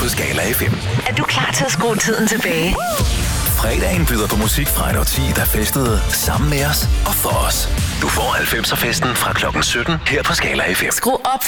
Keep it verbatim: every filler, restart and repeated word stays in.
på Skala F M. Er du klar til at skrue tiden tilbage? Fredagen byder på musik fra et årti, der festede sammen med os og for os. Du får halvfemser festen fra klokken sytten her på Skala F M. Skru op